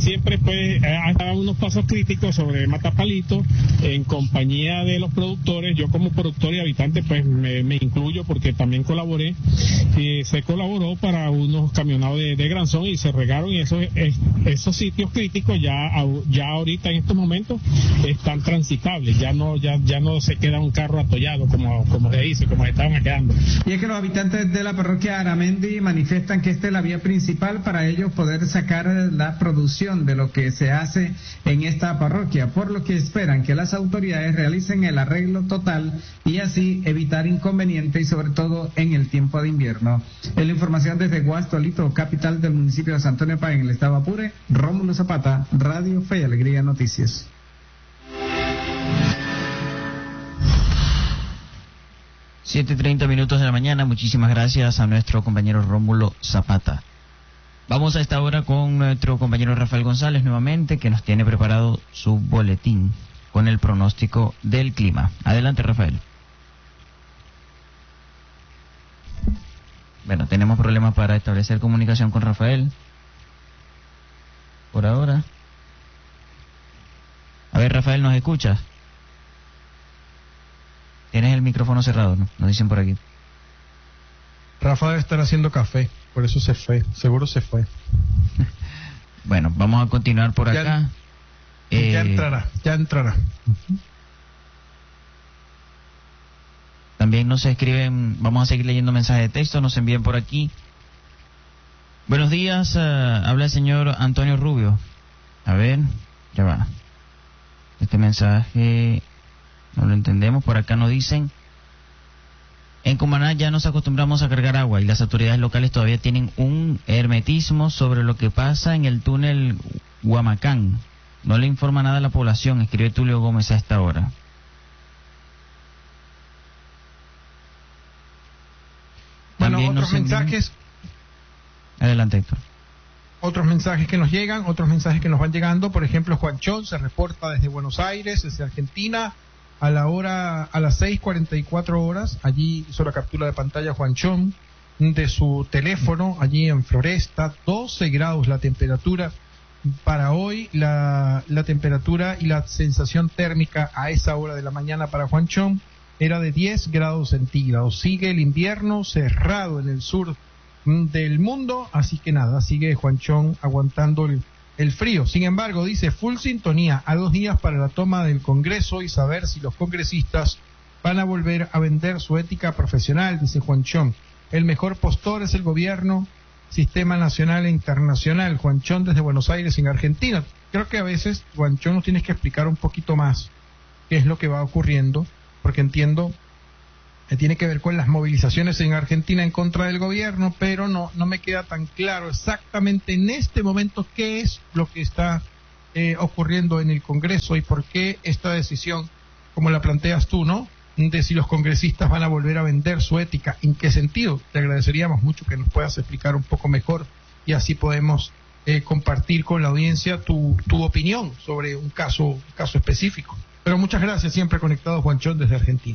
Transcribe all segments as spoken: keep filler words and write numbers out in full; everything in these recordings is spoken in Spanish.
siempre pues ha dado unos pasos críticos sobre Matapalito en compañía de los productores. Yo como productor y habitante pues me, me incluyo porque también colaboré, y se colaboró para unos camionados de, de granzón y se regaron, y esos, esos sitios críticos ya, ya ahorita en estos momentos están transitables, ya no, ya, ya no se queda un carro atollado como, como se dice, como se estaban quedando. Y es que los habitantes de la parroquia Aramendi manifiestan que esta es la vía principal para ellos poder sacar la producción de lo que se hace en esta parroquia, por lo que esperan que las autoridades realicen el arreglo total y así evitar inconvenientes y sobre todo en el tiempo de invierno. En la información desde Guastolito, capital del municipio de San Antonio Páez, en el estado Apure, Rómulo Zapata, Radio Fe y Alegría Noticias. siete treinta minutos de la mañana. Muchísimas gracias a nuestro compañero Rómulo Zapata. Vamos a esta hora con nuestro compañero Rafael González nuevamente, que nos tiene preparado su boletín con el pronóstico del clima. Adelante, Rafael. Bueno, tenemos problemas para establecer comunicación con Rafael por ahora. A ver, Rafael, ¿nos escuchas? Tienes el micrófono cerrado, ¿no? Nos dicen por aquí. Rafa debe estar haciendo café, por eso se fue, seguro se fue. Bueno, vamos a continuar por ya, acá. Ya eh... entrará, ya entrará. Uh-huh. También nos escriben, vamos a seguir leyendo mensajes de texto, nos envían por aquí. Buenos días, uh, habla el señor Antonio Rubio. A ver, ya va. Este mensaje no lo entendemos. Por acá nos dicen: en Cumaná ya nos acostumbramos a cargar agua y las autoridades locales todavía tienen un hermetismo sobre lo que pasa en el túnel Huamacán. No le informa nada a la población, escribe Tulio Gómez a esta hora. Bueno, También otros mensajes. Adelante, Héctor. Otros mensajes que nos llegan, otros mensajes que nos van llegando. Por ejemplo, Juanchón se reporta desde Buenos Aires, desde Argentina, a la hora, a las seis cuarenta y cuatro horas. Allí hizo la captura de pantalla Juanchón de su teléfono, allí en Floresta, doce grados la temperatura. Para hoy, la, la temperatura y la sensación térmica a esa hora de la mañana para Juanchón era de diez grados centígrados. Sigue el invierno cerrado en el sur del mundo, así que nada, sigue Juanchón aguantando el, el frío. Sin embargo, dice, full sintonía, a dos días para la toma del Congreso y saber si los congresistas van a volver a vender su ética profesional, dice Juanchón. El mejor postor es el gobierno, sistema nacional e internacional. Juanchón desde Buenos Aires, en Argentina. Creo que a veces, Juanchón, nos tienes que explicar un poquito más qué es lo que va ocurriendo, porque entiendo que tiene que ver con las movilizaciones en Argentina en contra del gobierno, pero no no me queda tan claro exactamente en este momento qué es lo que está eh, ocurriendo en el Congreso y por qué esta decisión, como la planteas tú, ¿no?, de si los congresistas van a volver a vender su ética. ¿En qué sentido? Te agradeceríamos mucho que nos puedas explicar un poco mejor y así podemos eh, compartir con la audiencia tu, tu opinión sobre un caso, un caso específico. Pero muchas gracias, siempre conectado Juanchón desde Argentina.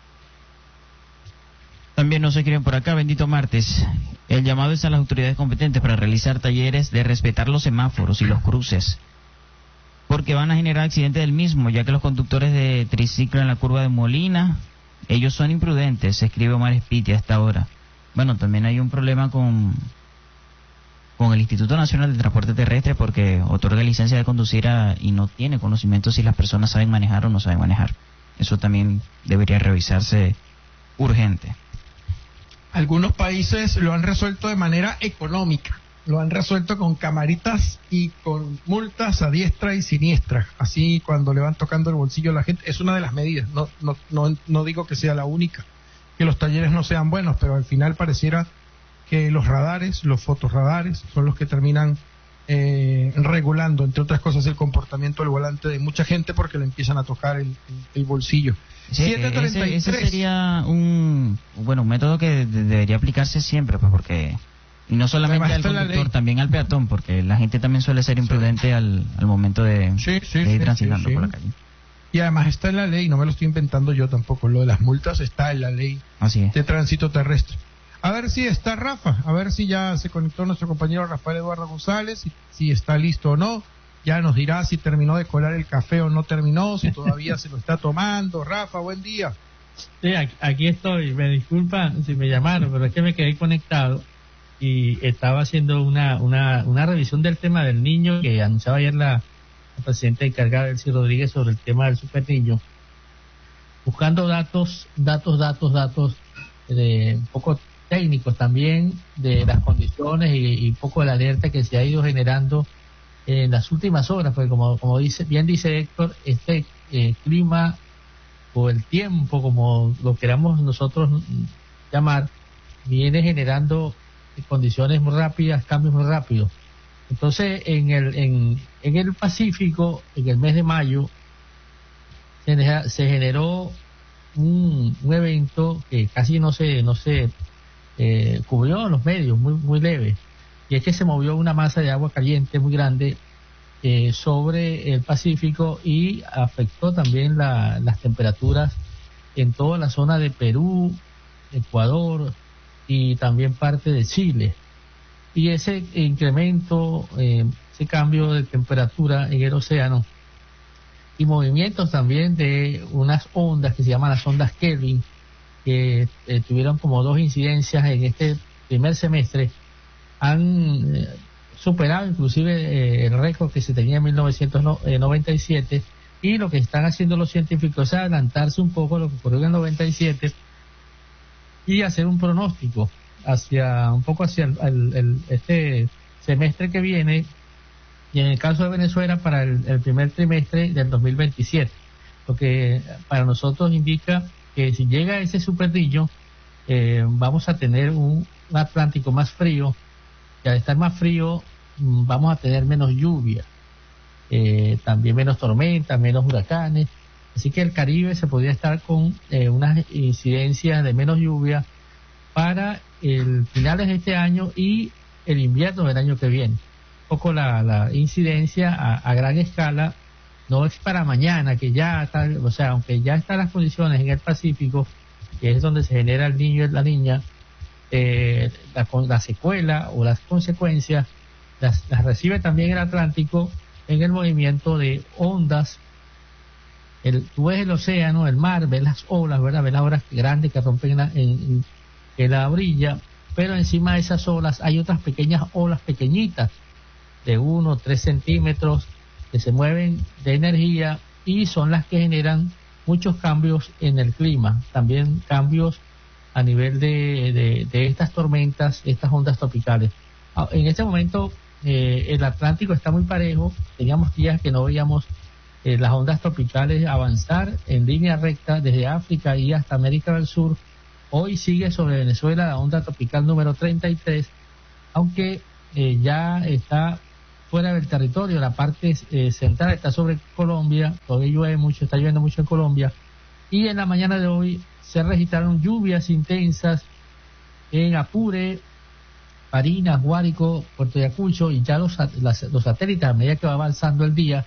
También nos escriben por acá, bendito martes. El llamado es a las autoridades competentes para realizar talleres de respetar los semáforos y los cruces, porque van a generar accidentes del mismo, ya que los conductores de triciclo en la curva de Molina, ellos son imprudentes, se escribe Omar Espiti a esta hora. Bueno, también hay un problema con, con el Instituto Nacional de Transporte Terrestre, porque otorga licencia de conducir a, y no tiene conocimiento si las personas saben manejar o no saben manejar. Eso también debería revisarse urgente. Algunos países lo han resuelto de manera económica, lo han resuelto con camaritas y con multas a diestra y siniestra. Así, cuando le van tocando el bolsillo a la gente, es una de las medidas. No, no, no, no digo que sea la única, que los talleres no sean buenos, pero al final pareciera que los radares, los fotorradares, son los que terminan eh, regulando, entre otras cosas, el comportamiento del volante de mucha gente porque le empiezan a tocar el, el, el bolsillo. Sí, ese, ese sería un bueno un método que de, debería aplicarse siempre, pues, porque y no solamente al conductor, también al peatón, porque la gente también suele ser imprudente sí. al, al momento de, sí, sí, de ir sí, transitando sí, sí. por la calle. Y además está en la ley, no me lo estoy inventando yo tampoco, lo de las multas está en la ley Así es. de tránsito terrestre. A ver si está Rafa, a ver si ya se conectó nuestro compañero Rafael Eduardo González, si, si está listo o no. Ya nos dirá si terminó de colar el café o no terminó, si todavía se lo está tomando. Rafa, buen día. Sí, aquí estoy. Me disculpan si me llamaron, pero es que me quedé conectado y estaba haciendo una una, una revisión del tema del niño que anunciaba ayer la, la presidenta encargada, Elsie Rodríguez, sobre el tema del super niño. Buscando datos, datos, datos, datos, de un poco técnicos también, de las condiciones y, y un poco de la alerta que se ha ido generando en las últimas horas, porque como, como dice, bien dice Héctor, este eh, clima o el tiempo, como lo queramos nosotros llamar, viene generando condiciones muy rápidas, cambios muy rápidos. Entonces, en el en, en el Pacífico, en el mes de mayo, se, se generó un, un evento que casi no se no se eh, cubrió en los medios, muy muy leve. Y es que se movió una masa de agua caliente muy grande eh, sobre el Pacífico y afectó también la, las temperaturas en toda la zona de Perú, Ecuador y también parte de Chile. Y ese incremento, eh, ese cambio de temperatura en el océano y movimientos también de unas ondas que se llaman las ondas Kelvin, que eh, tuvieron como dos incidencias en este primer semestre, han eh, superado inclusive eh, el récord que se tenía en mil novecientos noventa y siete, y lo que están haciendo los científicos es adelantarse un poco a lo que ocurrió en el noventa y siete y hacer un pronóstico hacia un poco hacia el, el, el, este semestre que viene, y en el caso de Venezuela para el, el primer trimestre del dos mil veintisiete, lo que para nosotros indica que si llega ese superniño eh, vamos a tener un, un Atlántico más frío, y al estar más frío vamos a tener menos lluvia, eh, también menos tormentas, menos huracanes, así que el Caribe se podría estar con eh, unas incidencias de menos lluvia para el finales de este año y el invierno del año que viene. Un poco la, la incidencia a, a gran escala no es para mañana, que ya está, o sea, aunque ya están las condiciones en el Pacífico, que es donde se genera el niño y la niña, Eh, la, la secuela o las consecuencias las, las recibe también el Atlántico en el movimiento de ondas. El, tú ves el océano, el mar, ves las olas, ¿verdad? Ves las olas grandes que rompen en la, en, en la orilla, pero encima de esas olas hay otras pequeñas olas pequeñitas de uno, tres centímetros que se mueven de energía y son las que generan muchos cambios en el clima, también cambios a nivel de, de, de estas tormentas, estas ondas tropicales. En este momento eh, el Atlántico está muy parejo, teníamos días que no veíamos eh, las ondas tropicales avanzar en línea recta desde África y hasta América del Sur. Hoy sigue sobre Venezuela la onda tropical número treinta y tres, aunque eh, ya está fuera del territorio, la parte eh, central está sobre Colombia, todavía llueve mucho, está lloviendo mucho en Colombia, y en la mañana de hoy se registraron lluvias intensas en Apure, Barinas, Guárico, Puerto Ayacucho, y ya los, las, los satélites, a medida que va avanzando el día,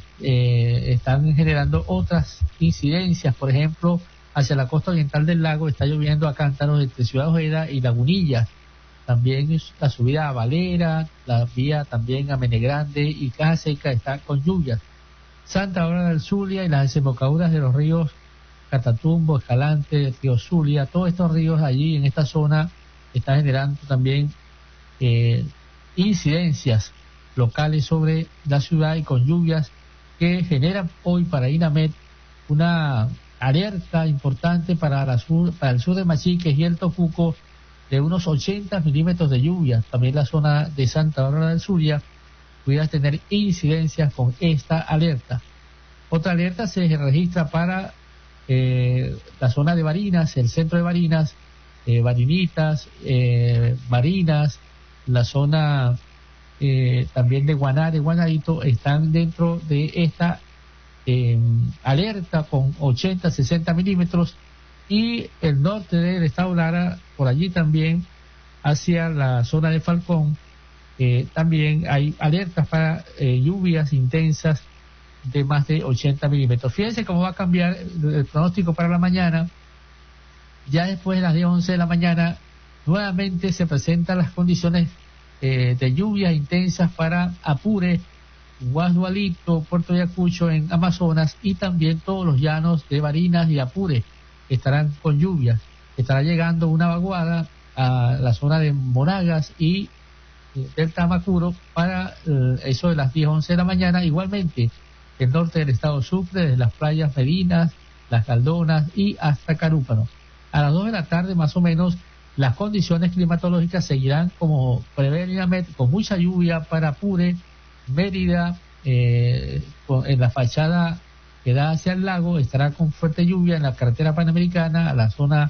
eh, están generando otras incidencias. Por ejemplo, hacia la costa oriental del lago está lloviendo a cántaros entre Ciudad Ojeda y Lagunilla. También la subida a Valera, la vía también a Menegrande y Caja Seca está con lluvias. Santa Bárbara del Zulia y las desembocaduras de los ríos Catatumbo, Escalante, Río Zulia, todos estos ríos allí en esta zona están generando también eh, incidencias locales sobre la ciudad y con lluvias que generan hoy para INAMED una alerta importante para, la sur, para el sur de Machiques y el Tocuco de unos ochenta milímetros de lluvia. También la zona de Santa Bárbara del Zulia pudiera tener incidencias con esta alerta. Otra alerta se registra para Eh, la zona de Barinas, el centro de Barinas, eh, Barinitas, eh, Barinas, la zona eh, también de Guanare, Guanarito, están dentro de esta eh, alerta con ochenta, sesenta milímetros, y el norte del estado Lara, por allí también, hacia la zona de Falcón, eh, también hay alertas para eh, lluvias intensas de más de ochenta milímetros. Fíjense cómo va a cambiar el pronóstico para la mañana. Ya después de las diez, once de la mañana nuevamente se presentan las condiciones eh, de lluvias intensas para Apure, Guasdualito, Puerto Ayacucho en Amazonas, y también todos los llanos de Barinas y Apure estarán con lluvias. Estará llegando una vaguada a la zona de Monagas y eh, del Tamacuro para eh, eso de las diez, once de la mañana. Igualmente, el norte del estado Sucre, desde las playas Medinas, Las Caldonas y hasta Carúpano. A las dos de la tarde, más o menos, las condiciones climatológicas seguirán como prevé Inamet, con mucha lluvia para Apure, Mérida, eh, con, en la fachada que da hacia el lago, estará con fuerte lluvia en la carretera panamericana, a la zona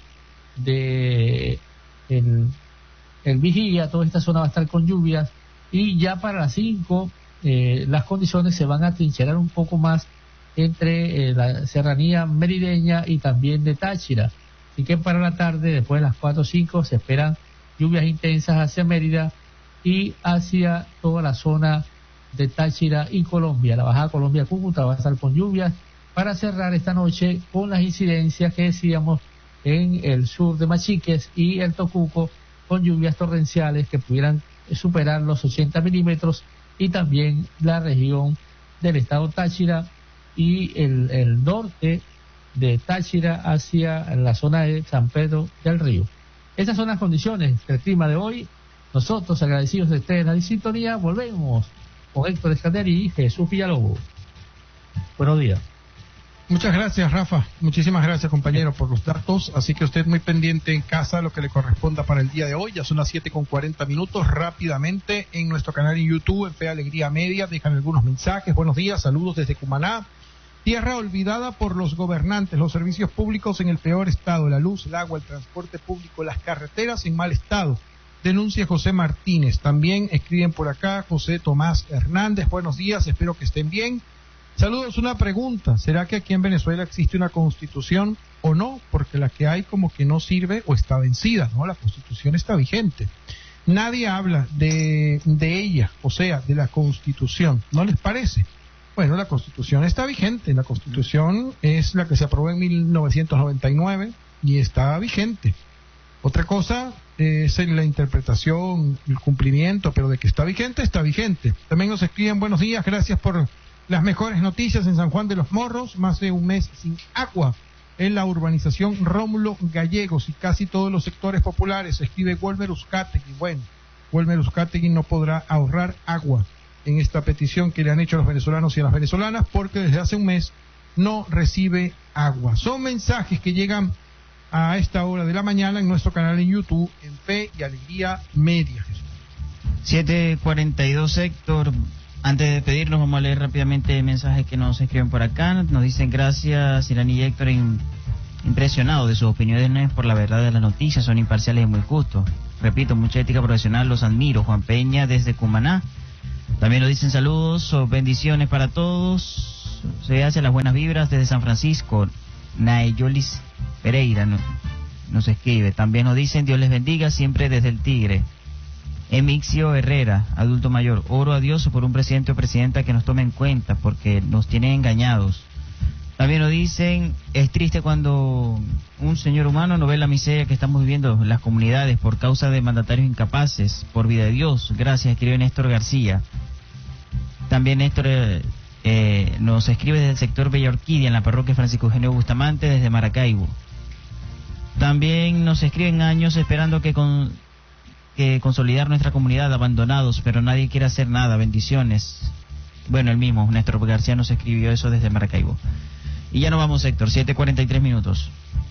de el, el Vigía, toda esta zona va a estar con lluvias, y ya para las cinco eh, las condiciones se van a trincherar un poco más entre eh, la serranía merideña y también de Táchira. Así que para la tarde, después de las cuatro o cinco, se esperan lluvias intensas hacia Mérida y hacia toda la zona de Táchira y Colombia. La Bajada Colombia Cúcuta va a estar con lluvias, para cerrar esta noche con las incidencias que decíamos en el sur de Machiques y el Tocuco, con lluvias torrenciales que pudieran superar los ochenta milímetros, y también la región del estado Táchira y el, el norte de Táchira hacia la zona de San Pedro del Río. Esas son las condiciones del clima de hoy. Nosotros, agradecidos de ustedes la sintonía, volvemos con Héctor Escander y Jesús Villalobos. Buenos días. Muchas gracias, Rafa. Muchísimas gracias, compañero, por los datos. Así que usted muy pendiente en casa lo que le corresponda para el día de hoy. Ya son las siete con cuarenta minutos. Rápidamente en nuestro canal en YouTube, en Fe Alegría Media, dejan algunos mensajes. Buenos días, saludos desde Cumaná. Tierra olvidada por los gobernantes, los servicios públicos en el peor estado, la luz, el agua, el transporte público, las carreteras en mal estado. Denuncia José Martínez. También escriben por acá José Tomás Hernández. Buenos días, espero que estén bien. Saludos, una pregunta. ¿Será que aquí en Venezuela existe una constitución o no? Porque la que hay como que no sirve o está vencida, ¿no? La constitución está vigente. Nadie habla de, de ella, o sea, de la constitución. ¿No les parece? Bueno, la constitución está vigente. La constitución es la que se aprobó en mil novecientos noventa y nueve y está vigente. Otra cosa es en la interpretación, el cumplimiento, pero de que está vigente, está vigente. También nos escriben buenos días, gracias por las mejores noticias en San Juan de los Morros, más de un mes sin agua en la urbanización Rómulo Gallegos y casi todos los sectores populares. Escribe Wolmer Uzcategui. Bueno, Wolmer Uzcategui no podrá ahorrar agua en esta petición que le han hecho a los venezolanos y a las venezolanas, porque desde hace un mes no recibe agua. Son mensajes que llegan a esta hora de la mañana en nuestro canal en YouTube, en Fe y Alegría Media. siete cuarenta y dos, Héctor. Antes de despedirnos, vamos a leer rápidamente mensajes que nos escriben por acá. Nos dicen gracias, Irani y Héctor, in, impresionados de sus opiniones por la verdad de las noticias, son imparciales y muy justos. Repito, mucha ética profesional, los admiro. Juan Peña desde Cumaná. También nos dicen saludos o bendiciones para todos. Se hace las buenas vibras desde San Francisco. Naeyolis Pereira nos, nos escribe. También nos dicen Dios les bendiga siempre desde el Tigre. Emixio Herrera, adulto mayor, oro a Dios por un presidente o presidenta que nos tome en cuenta porque nos tienen engañados. También nos dicen, es triste cuando un señor humano no ve la miseria que estamos viviendo en las comunidades por causa de mandatarios incapaces, por vida de Dios. Gracias, escribe Néstor García. También Néstor eh, eh, nos escribe desde el sector Bella Orquídea, en la parroquia Francisco Eugenio Bustamante, desde Maracaibo. También nos escriben años esperando que con... que consolidar nuestra comunidad, abandonados, pero nadie quiere hacer nada. Bendiciones. Bueno, el mismo, Néstor García nos escribió eso desde Maracaibo. Y ya nos vamos, Héctor, siete cuarenta y tres minutos.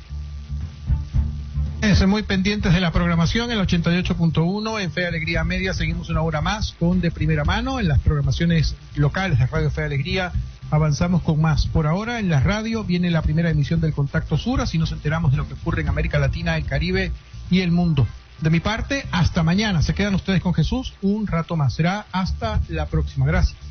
Estén muy pendientes de la programación, el ochenta y ocho punto uno, en Fe Alegría Media. Seguimos una hora más con De Primera Mano. En las programaciones locales de Radio Fe Alegría avanzamos con más. Por ahora, en la radio viene la primera emisión del Contacto Sur, así nos enteramos de lo que ocurre en América Latina, el Caribe y el mundo. De mi parte, hasta mañana. Se quedan ustedes con Jesús un rato más. Será hasta la próxima. Gracias.